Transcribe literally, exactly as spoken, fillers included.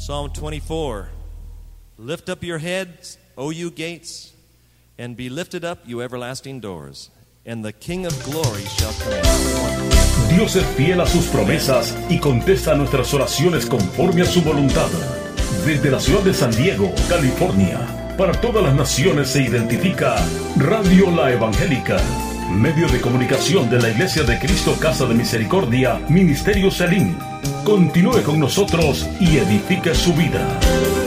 Psalm twenty-four. Lift up your heads, O you gates, and be lifted up, you everlasting doors, and the King of glory shall come in. Dios es fiel a sus promesas y contesta nuestras oraciones conforme a su voluntad. Desde la ciudad de San Diego, California, para todas las naciones se identifica Radio La Evangélica, medio de comunicación de la Iglesia de Cristo Casa de Misericordia, Ministerio Selim. Continúe con nosotros y edifique su vida.